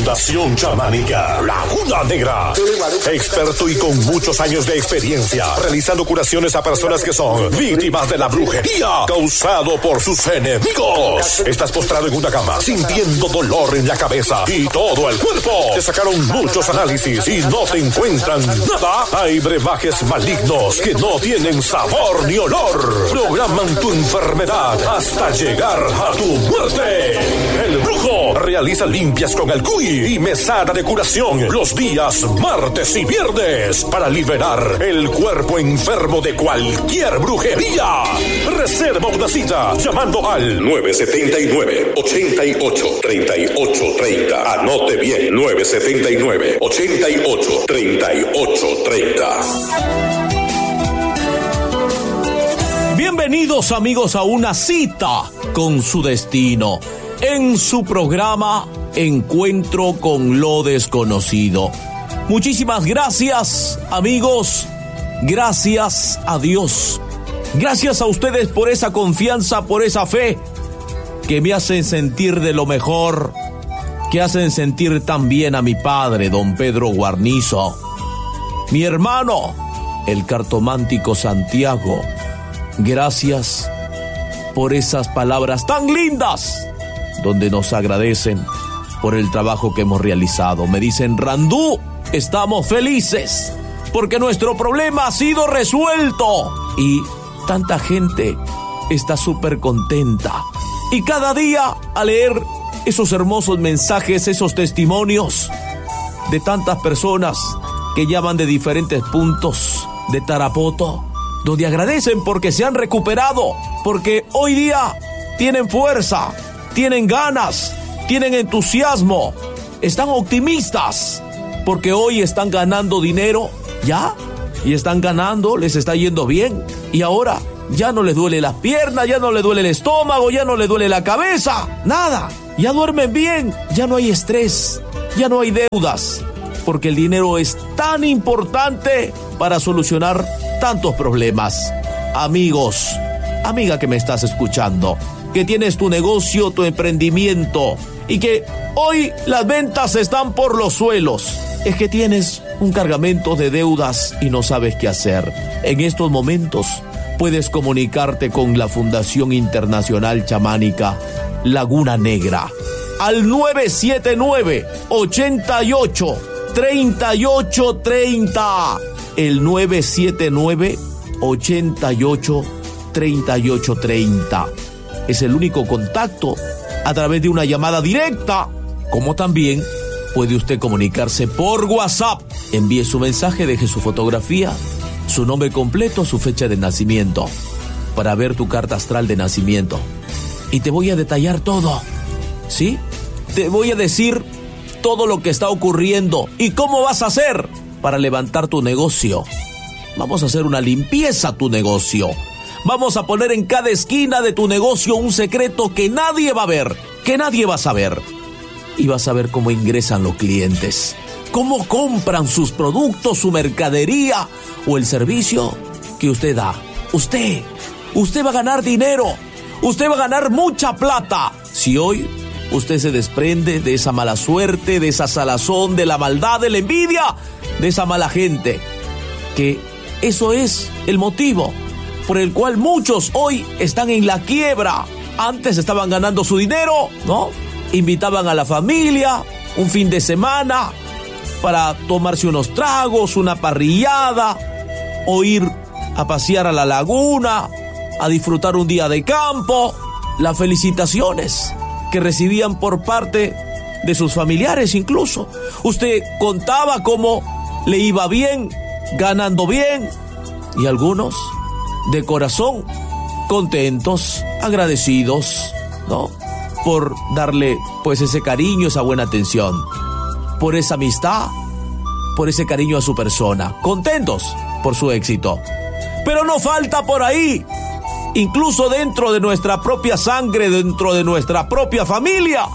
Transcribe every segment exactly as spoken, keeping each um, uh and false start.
Fundación Chamánica Laguna Negra. Experto y con muchos años de experiencia, realizando curaciones a personas que son víctimas de la brujería causado por sus enemigos. Estás postrado en una cama, sintiendo dolor en la cabeza y todo el cuerpo. Te sacaron muchos análisis y no te encuentran nada. Hay brebajes malignos que no tienen sabor ni olor. Programan tu enfermedad hasta llegar a tu muerte. El brujo realiza limpias con el cuy y mesada de curación los días martes y viernes para liberar el cuerpo enfermo de cualquier brujería. Reserva una cita llamando al nueve siete nueve, ocho ocho, tres ocho tres cero. Anote bien, nueve siete nueve, ocho ocho, tres ocho tres cero. Bienvenidos amigos a una cita con su destino en su programa Encuentro con lo Desconocido. Muchísimas gracias amigos, gracias a Dios, gracias a ustedes por esa confianza, por esa fe que me hacen sentir de lo mejor, que hacen sentir también a mi padre, don Pedro Guarnizo, mi hermano, el cartomántico Santiago. Gracias por esas palabras tan lindas donde nos agradecen por el trabajo que hemos realizado. Me dicen, Randú, estamos felices porque nuestro problema ha sido resuelto. Y tanta gente está súper contenta. Y cada día al leer esos hermosos mensajes, esos testimonios de tantas personas que llaman de diferentes puntos de Tarapoto, donde agradecen porque se han recuperado, porque hoy día tienen fuerza, tienen ganas, tienen entusiasmo, están optimistas, porque hoy están ganando dinero, ¿ya? Y están ganando, les está yendo bien, y ahora ya no les duele las piernas, ya no les duele el estómago, ya no les duele la cabeza, nada, ya duermen bien, ya no hay estrés, ya no hay deudas, porque el dinero es tan importante para solucionar tantos problemas. Amigos, amiga que me estás escuchando, que tienes tu negocio, tu emprendimiento y que hoy las ventas están por los suelos, es que tienes un cargamento de deudas y no sabes qué hacer. En estos momentos puedes comunicarte con la Fundación Internacional Chamánica Laguna Negra al nueve siete nueve, ocho ocho, tres ocho tres cero. El nueve siete nueve, ocho ocho, tres ocho tres cero. Es el único contacto a través de una llamada directa, como también puede usted comunicarse por WhatsApp. Envíe su mensaje, deje su fotografía, su nombre completo, su fecha de nacimiento, para ver tu carta astral de nacimiento. Y te voy a detallar todo, ¿sí? Te voy a decir todo lo que está ocurriendo y cómo vas a hacer para levantar tu negocio. Vamos a hacer una limpieza a tu negocio. Vamos a poner en cada esquina de tu negocio un secreto que nadie va a ver, que nadie va a saber. Y vas a ver cómo ingresan los clientes, cómo compran sus productos, su mercadería o el servicio que usted da. Usted, usted va a ganar dinero, usted va a ganar mucha plata. Si hoy usted se desprende de esa mala suerte, de esa salazón, de la maldad, de la envidia, de esa mala gente, que eso es el motivo por el cual muchos hoy están en la quiebra. Antes estaban ganando su dinero, ¿no? Invitaban a la familia un fin de semana para tomarse unos tragos, una parrillada, o ir a pasear a la laguna, a disfrutar un día de campo. Las felicitaciones que recibían por parte de sus familiares incluso. Usted contaba cómo le iba bien, ganando bien, y algunos de corazón contentos, agradecidos, ¿no? Por darle pues ese cariño, esa buena atención, por esa amistad, por ese cariño a su persona, contentos por su éxito. Pero no falta por ahí, incluso dentro de nuestra propia sangre, dentro de nuestra propia familia,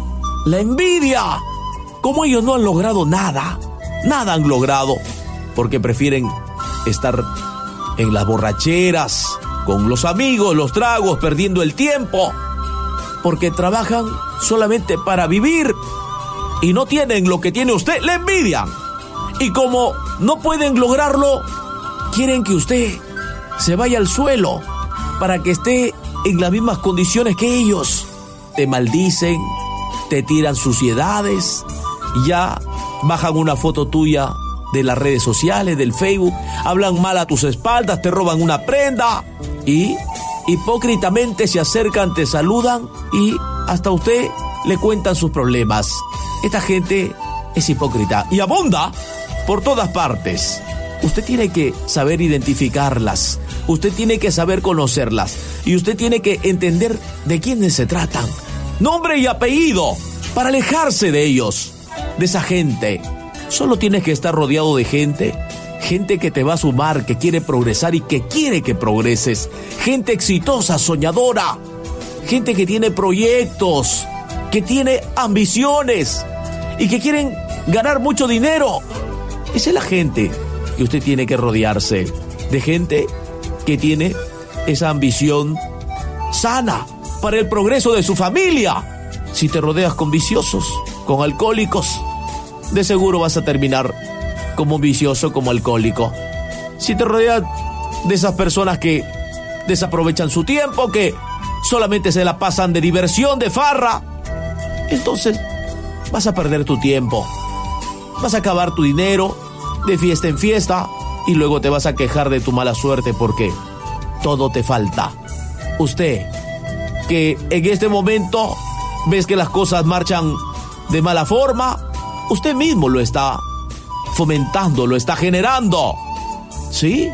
la envidia. Como ellos no han logrado nada, nada han logrado, porque prefieren estar en las borracheras, con los amigos, los tragos, perdiendo el tiempo, porque trabajan solamente para vivir, y no tienen lo que tiene usted, le envidian. Y como no pueden lograrlo, quieren que usted se vaya al suelo para que esté en las mismas condiciones que ellos. Te maldicen, te tiran suciedades, ya bajan una foto tuya de las redes sociales, del Facebook, hablan mal a tus espaldas, te roban una prenda y hipócritamente se acercan, te saludan y hasta usted le cuentan sus problemas. Esta gente es hipócrita y abunda por todas partes. Usted tiene que saber identificarlas, usted tiene que saber conocerlas y usted tiene que entender de quiénes se tratan. Nombre y apellido para alejarse de ellos, de esa gente. Solo tienes que estar rodeado de gente, gente que te va a sumar, que quiere progresar y que quiere que progreses. Gente exitosa, soñadora, gente que tiene proyectos, que tiene ambiciones y que quieren ganar mucho dinero. Esa es la gente que usted tiene que rodearse, de gente que tiene esa ambición sana para el progreso de su familia. Si te rodeas con viciosos, con alcohólicos, de seguro vas a terminar como un vicioso, como alcohólico. Si te rodeas de esas personas que desaprovechan su tiempo, que solamente se la pasan de diversión, de farra, entonces vas a perder tu tiempo, vas a acabar tu dinero de fiesta en fiesta y luego te vas a quejar de tu mala suerte porque todo te falta. Usted, que en este momento ves que las cosas marchan de mala forma, usted mismo lo está fomentando, lo está generando, ¿sí?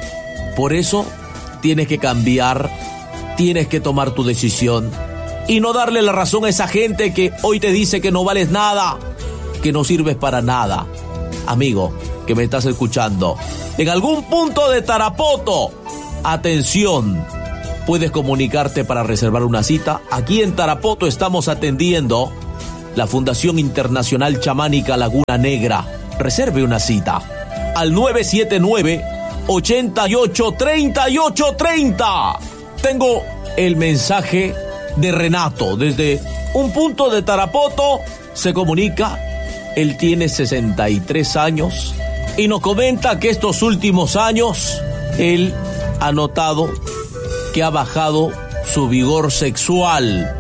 Por eso tienes que cambiar, tienes que tomar tu decisión y no darle la razón a esa gente que hoy te dice que no vales nada, que no sirves para nada. Amigo, que me estás escuchando, en algún punto de Tarapoto, atención, puedes comunicarte para reservar una cita. Aquí en Tarapoto estamos atendiendo la Fundación Internacional Chamánica Laguna Negra. Reserve una cita al nueve siete nueve, ocho ocho, tres ocho tres cero. Tengo el mensaje de Renato desde un punto de Tarapoto. Se comunica, él tiene sesenta y tres años y nos comenta que estos últimos años él ha notado que ha bajado su vigor sexual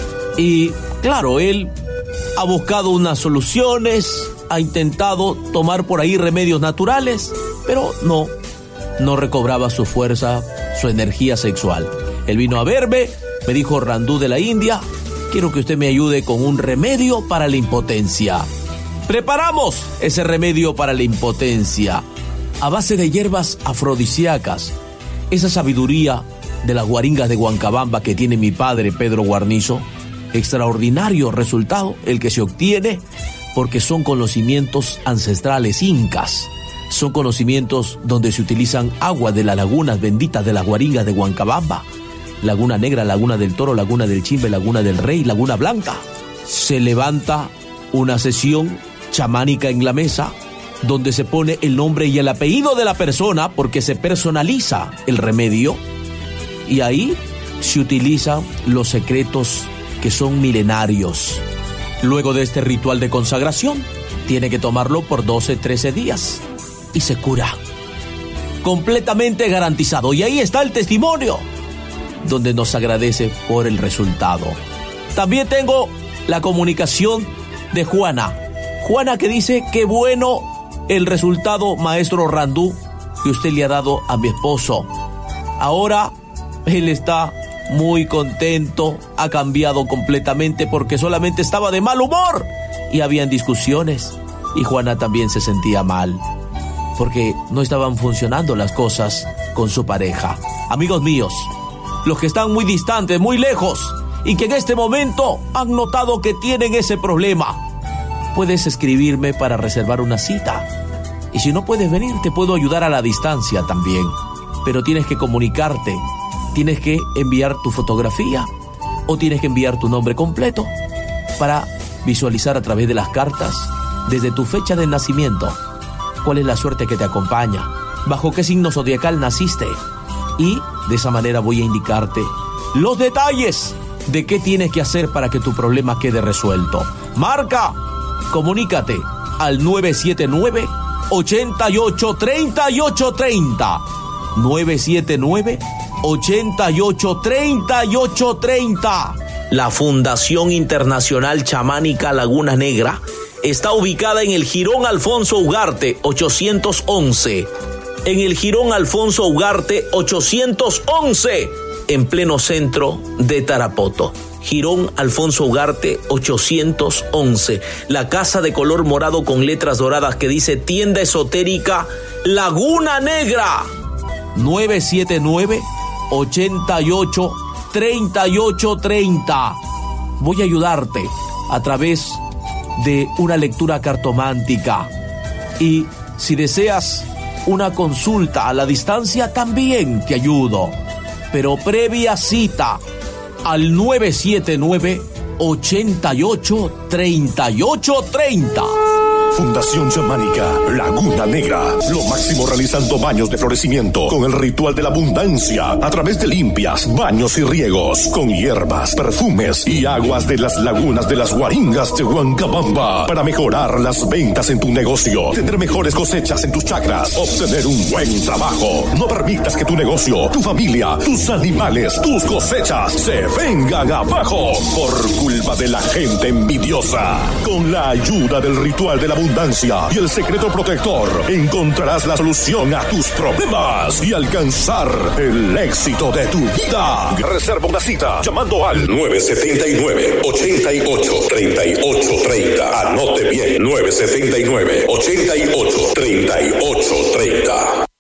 y claro, él ha buscado unas soluciones, ha intentado tomar por ahí remedios naturales, pero no, no recobraba su fuerza, su energía sexual. Él vino a verme, me dijo: Randú de la India, quiero que usted me ayude con un remedio para la impotencia. Preparamos ese remedio para la impotencia a base de hierbas afrodisíacas, esa sabiduría de las guaringas de Huancabamba que tiene mi padre Pedro Guarnizo. Extraordinario resultado el que se obtiene porque son conocimientos ancestrales incas, son conocimientos donde se utilizan agua de las lagunas benditas de las guaringas de Huancabamba, Laguna Negra, Laguna del Toro, Laguna del Chimbe, Laguna del Rey, Laguna Blanca. Se levanta una sesión chamánica en la mesa donde se pone el nombre y el apellido de la persona porque se personaliza el remedio y ahí se utilizan los secretos que son milenarios. Luego de este ritual de consagración, tiene que tomarlo por doce, trece días y se cura. Completamente garantizado. Y ahí está el testimonio, donde nos agradece por el resultado. También tengo la comunicación de Juana. Juana que dice: qué bueno el resultado, maestro Randú, que usted le ha dado a mi esposo. Ahora él está muy contento, ha cambiado completamente porque solamente estaba de mal humor y habían discusiones y Juana también se sentía mal porque no estaban funcionando las cosas con su pareja. Amigos míos, los que están muy distantes, muy lejos y que en este momento han notado que tienen ese problema, puedes escribirme para reservar una cita y si no puedes venir te puedo ayudar a la distancia también, pero tienes que comunicarte. Tienes que enviar tu fotografía o tienes que enviar tu nombre completo para visualizar a través de las cartas, desde tu fecha de nacimiento, cuál es la suerte que te acompaña, bajo qué signo zodiacal naciste. Y de esa manera voy a indicarte los detalles de qué tienes que hacer para que tu problema quede resuelto. Marca Comunícate al nueve siete nueve, ocho ocho tres ocho tres cero. nueve siete nueve, ocho ocho tres ocho tres cero. La Fundación Internacional Chamánica Laguna Negra está ubicada en el Jirón Alfonso Ugarte ochocientos once. En el Jirón Alfonso Ugarte ochocientos once, en pleno centro de Tarapoto. Jirón Alfonso Ugarte ochocientos once. La casa de color morado con letras doradas que dice Tienda Esotérica Laguna Negra. nueve siete nueve, ocho ocho tres ocho tres cero. Voy a ayudarte a través de una lectura cartomántica. Y si deseas una consulta a la distancia, también te ayudo. Pero previa cita al nueve siete nueve, ocho ocho tres ocho tres cero. Fundación Chamánica Laguna Negra, lo máximo realizando baños de florecimiento con el ritual de la abundancia a través de limpias, baños y riegos con hierbas, perfumes y aguas de las lagunas de las Guaringas de Huancabamba para mejorar las ventas en tu negocio, tener mejores cosechas en tus chacras, obtener un buen trabajo. No permitas que tu negocio, tu familia, tus animales, tus cosechas se vengan abajo por culpa de la gente envidiosa. Con la ayuda del ritual de la abundancia y el secreto protector, encontrarás la solución a tus problemas y alcanzar el éxito de tu vida. Reserva una cita llamando al nueve siete nueve, ocho ocho tres ocho tres cero. Anote bien, nueve siete nueve, ocho ocho tres ocho tres cero.